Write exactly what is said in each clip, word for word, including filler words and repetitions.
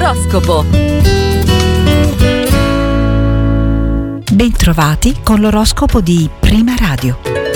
L'oroscopo. Bentrovati con l'oroscopo di Prima Radio.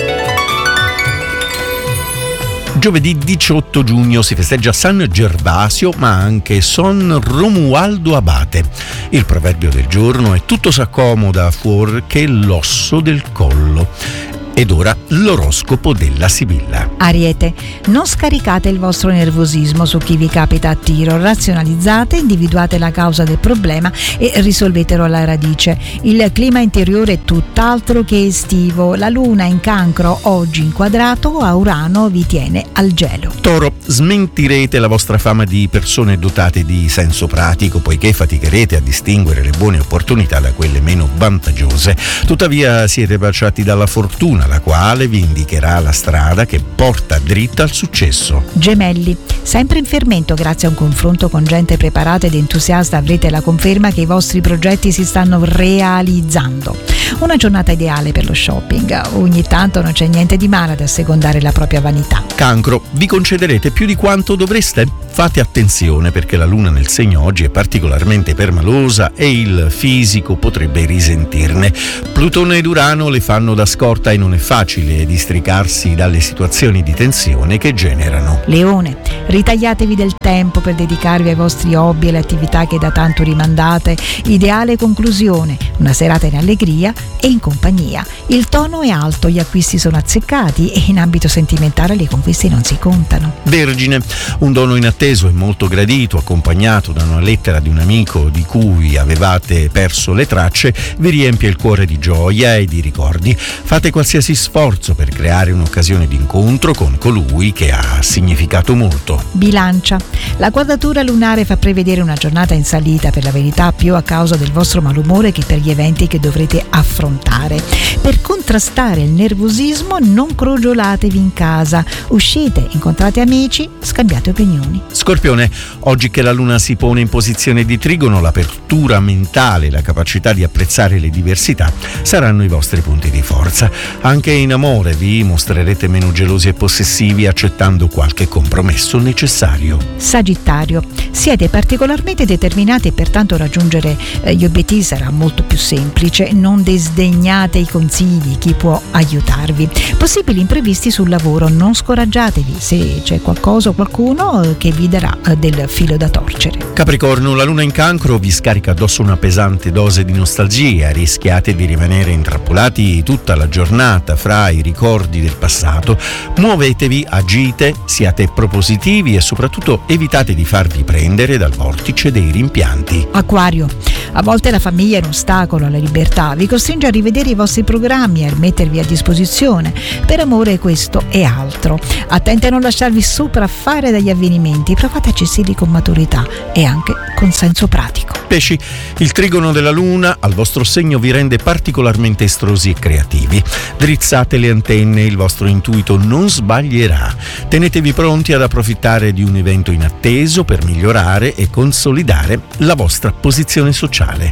Giovedì diciotto giugno si festeggia San Gervasio, ma anche Son Romualdo Abate. Il proverbio del giorno è: tutto s'accomoda fuorché l'osso del collo. Ed ora l'oroscopo della Sibilla. Ariete, non scaricate il vostro nervosismo su chi vi capita a tiro, razionalizzate, individuate la causa del problema e risolvetelo alla radice. Il clima interiore è tutt'altro che estivo, la luna in Cancro oggi inquadrato a Urano vi tiene al gelo. Toro, smentirete la vostra fama di persone dotate di senso pratico, poiché faticherete a distinguere le buone opportunità da quelle meno vantaggiose. Tuttavia siete baciati dalla fortuna, la quale vi indicherà la strada che porta dritta al successo. Gemelli, sempre in fermento grazie a un confronto con gente preparata ed entusiasta avrete la conferma che i vostri progetti si stanno realizzando. Una giornata ideale per lo shopping, ogni tanto non c'è niente di male ad assecondare la propria vanità. Cancro, vi concederete più di quanto dovreste? Fate attenzione perché la luna nel segno oggi è particolarmente permalosa e il fisico potrebbe risentirne. Plutone ed Urano le fanno da scorta e non è facile districarsi dalle situazioni di tensione che generano. Leone, ritagliatevi del tempo per dedicarvi ai vostri hobby e alle attività che da tanto rimandate. Ideale conclusione, una serata in allegria e in compagnia. Il tono è alto, gli acquisti sono azzeccati e in ambito sentimentale le conquiste non si contano. Vergine, un dono inatteso e molto gradito, accompagnato da una lettera di un amico di cui avevate perso le tracce, vi riempie il cuore di gioia e di ricordi. Fate qualsiasi sforzo per creare un'occasione di incontro con colui che ha significato molto. Bilancia, la quadratura lunare fa prevedere una giornata in salita, per la verità più a causa del vostro malumore che per gli eventi che dovrete affrontare. Per contrastare il nervosismo non crogiolatevi in casa, uscite, incontrate amici, scambiate opinioni. Scorpione, oggi che la luna si pone in posizione di trigono, l'apertura mentale e la capacità di apprezzare le diversità saranno i vostri punti di forza. Anche in amore vi mostrerete meno gelosi e possessivi, accettando qualche compromesso necessario. Sagittario, siete particolarmente determinati e pertanto raggiungere eh, gli obiettivi sarà molto più semplice. Non disdegnate i consigli, chi può aiutarvi. Possibili imprevisti sul lavoro, non scoraggiatevi se c'è qualcosa o qualcuno eh, che vi darà eh, del filo da torcere. Capricorno, la luna in Cancro vi scarica addosso una pesante dose di nostalgia, rischiate di rimanere intrappolati tutta la giornata fra i ricordi del passato. Muovetevi, agite, siate propositivi e soprattutto evitate di farvi prendere dal vortice dei rimpianti. Acquario, a volte la famiglia è un ostacolo alla libertà, vi costringe a rivedere i vostri programmi e a mettervi a disposizione. Per amore questo è altro. Attenti a non lasciarvi sopraffare dagli avvenimenti, provate a gestirli con maturità e anche con senso pratico. Pesci, il trigono della luna al vostro segno vi rende particolarmente estrosi e creativi. Drizzate le antenne, il vostro intuito non sbaglierà. Tenetevi pronti ad approfittare di un evento inatteso per migliorare e consolidare la vostra posizione sociale.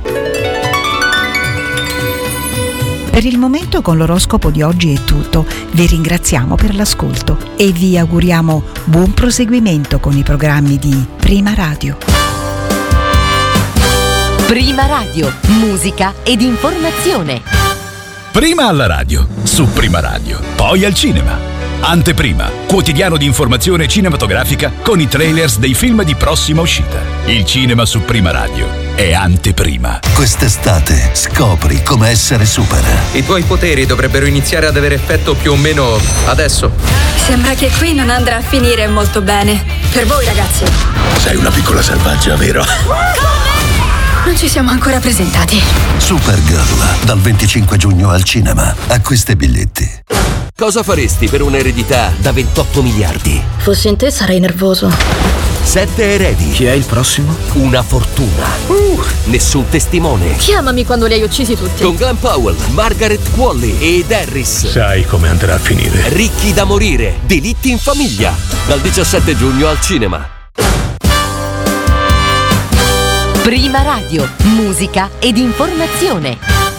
Per il momento con l'oroscopo di oggi è tutto. Vi ringraziamo per l'ascolto e vi auguriamo buon proseguimento con i programmi di Prima Radio. Prima Radio, musica ed informazione. Prima alla radio, su Prima Radio, poi al cinema. Anteprima, quotidiano di informazione cinematografica con i trailers dei film di prossima uscita. Il cinema su Prima Radio è Anteprima. Quest'estate scopri come essere super. I tuoi poteri dovrebbero iniziare ad avere effetto più o meno adesso. Sembra che qui non andrà a finire molto bene. Per voi ragazzi. Sei una piccola selvaggia, vero? Non ci siamo ancora presentati. Supergirl, dal venticinque giugno al cinema. Acquista i biglietti. Cosa faresti per un'eredità da ventotto miliardi? Fossi in te sarei nervoso. Sette eredi. Chi è il prossimo? Una fortuna. Uh, nessun testimone. Chiamami quando li hai uccisi tutti. Con Glenn Powell, Margaret Qualley ed Harris. Sai come andrà a finire. Ricchi da morire. Delitti in famiglia. Dal diciassette giugno al cinema. Prima Radio, musica ed informazione.